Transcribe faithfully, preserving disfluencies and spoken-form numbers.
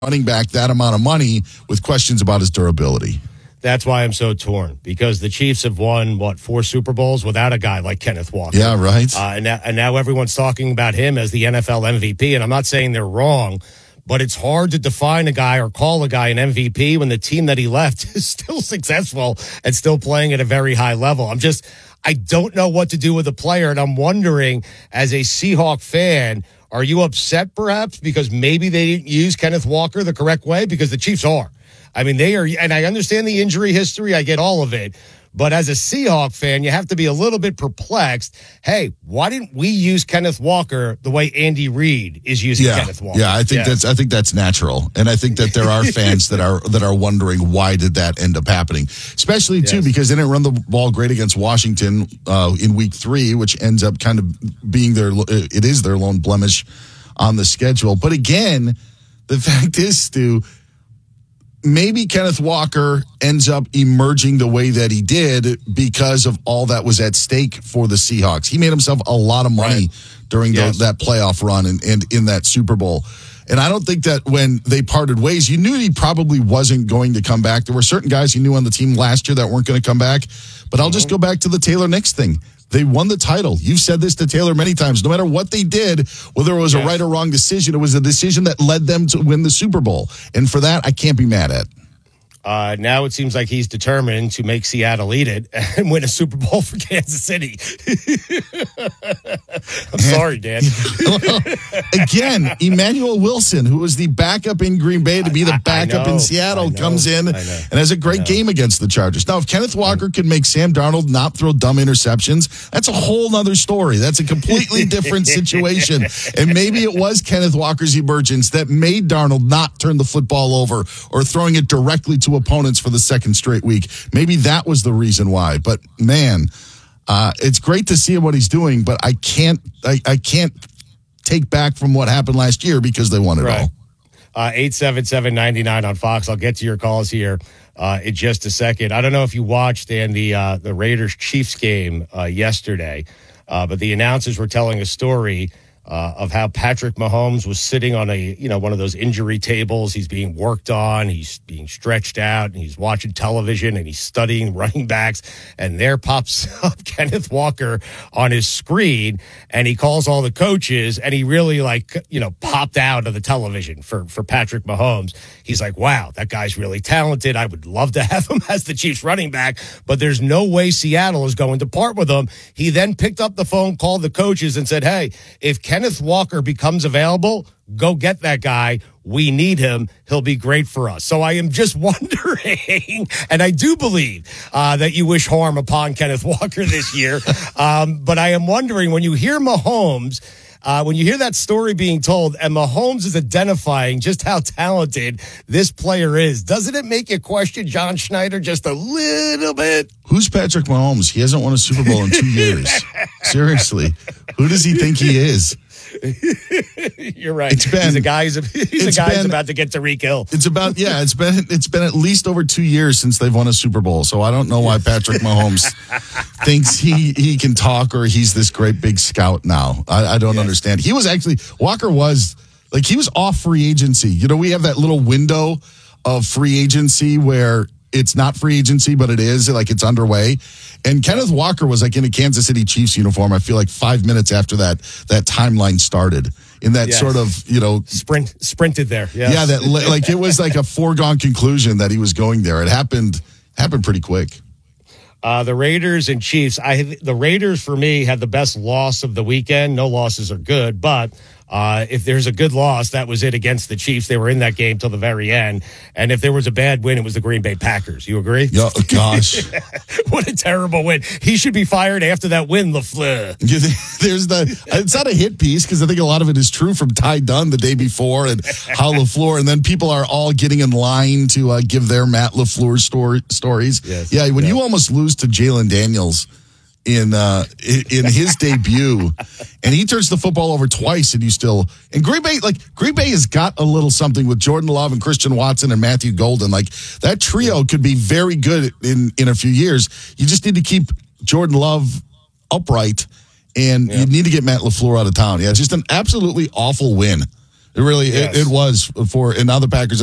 running back that amount of money with questions about his durability. That's why I'm so torn, because the Chiefs have won, what, four Super Bowls without a guy like Kenneth Walker. Yeah, right. Uh, and, now, and now everyone's talking about him as the N F L M V P, and I'm not saying they're wrong, but it's hard to define a guy or call a guy an M V P when the team that he left is still successful and still playing at a very high level. I'm just, I don't know what to do with the player, and I'm wondering, as a Seahawk fan, are you upset perhaps because maybe they didn't use Kenneth Walker the correct way? Because the Chiefs are. I mean, they are, and I understand the injury history. I get all of it. But as a Seahawk fan, you have to be a little bit perplexed. Hey, why didn't we use Kenneth Walker the way Andy Reid is using yeah, Kenneth Walker? Yeah, I think yeah. that's I think that's natural. And I think that there are fans that are that are wondering why did that end up happening. Especially, too, yes. because they didn't run the ball great against Washington uh, in week three, which ends up kind of being their, it is their lone blemish on the schedule. But again, the fact is, Stu, maybe Kenneth Walker ends up emerging the way that he did because of all that was at stake for the Seahawks. He made himself a lot of money right. during yes. the, that playoff run and, and in that Super Bowl. And I don't think that when they parted ways, you knew he probably wasn't going to come back. There were certain guys you knew on the team last year that weren't going to come back. But I'll mm-hmm. just go back to the Taylor Nix thing. They won the title. You've said this to Taylor many times. No matter what they did, whether it was yes. a right or wrong decision, it was a decision that led them to win the Super Bowl. And for that, I can't be mad at. Uh, now it seems like he's determined to make Seattle eat it and win a Super Bowl for Kansas City. I'm sorry, Dan. Again, Emmanuel Wilson, who was the backup in Green Bay to be the backup in Seattle, comes in and has a great game against the Chargers. Now, if Kenneth Walker could make Sam Darnold not throw dumb interceptions, that's a whole nother story. That's a completely different situation. And maybe it was Kenneth Walker's emergence that made Darnold not turn the football over or throwing it directly to opponents for the second straight week. Maybe that was the reason why. But man, uh, it's great to see what he's doing, but I can't I, I can't take back from what happened last year because they won it right. all. Uh, eight seven seven, nine nine on Fox. I'll get to your calls here uh, in just a second. I don't know if you watched, Dan, the, uh, the Raiders-Chiefs game uh, yesterday, uh, but the announcers were telling a story Uh, of how Patrick Mahomes was sitting on a, you know, one of those injury tables. He's being worked on. He's being stretched out, and he's watching television, and he's studying running backs. And there pops up Kenneth Walker on his screen, and he calls all the coaches, and he really, like, you know, popped out of the television for, for Patrick Mahomes. He's like, wow, that guy's really talented. I would love to have him as the Chiefs running back, but there's no way Seattle is going to part with him. He then picked up the phone, called the coaches, and said, hey, if Kenneth Walker becomes available, go get that guy. We need him. He'll be great for us. So I am just wondering, and I do believe uh, that you wish harm upon Kenneth Walker this year, um, but I am wondering, when you hear Mahomes, uh, when you hear that story being told, and Mahomes is identifying just how talented this player is, doesn't it make you question John Schneider just a little bit? Who's Patrick Mahomes? He hasn't won a Super Bowl in two years. Seriously. Who does he think he is? You're right. It's been, he's a guy who's, a, he's a guy been, who's about to get Tyreek Hill. It's about, yeah, it's been it's been at least over two years since they've won a Super Bowl. So I don't know why Patrick Mahomes thinks he, he can talk or he's this great big scout now. I, I don't yes. understand. He was actually, Walker was, like, he was off free agency. You know, we have that little window of free agency where it's not free agency, but it is, like, it's underway. And Kenneth Walker was, like, in a Kansas City Chiefs uniform, I feel like five minutes after that that timeline started. In that yes. sort of, you know... Sprint, sprinted there. Yes. Yeah, that like it was like a foregone conclusion that he was going there. It happened happened pretty quick. Uh, the Raiders and Chiefs, I the Raiders, for me, had the best loss of the weekend. No losses are good, but... Uh, if there's a good loss, that was it against the Chiefs. They were in that game till the very end. And if there was a bad win, it was the Green Bay Packers. You agree? Yeah, gosh. What a terrible win. He should be fired after that win, LaFleur. There's the, it's not a hit piece because I think a lot of it is true from Ty Dunn the day before and how LaFleur, and then people are all getting in line to uh, give their Matt LaFleur story, stories. Yes, yeah, when yeah. you almost lose to Jalen Daniels in uh in his debut, and he turns the football over twice, and you still and Green Bay like Green Bay has got a little something with Jordan Love and Christian Watson and Matthew Golden. Like, that trio could be very good in in a few years. You just need to keep Jordan Love upright, and yeah. you need to get Matt LaFleur out of town. Yeah, it's just an absolutely awful win It really, Yes. it, it was for, and now the Packers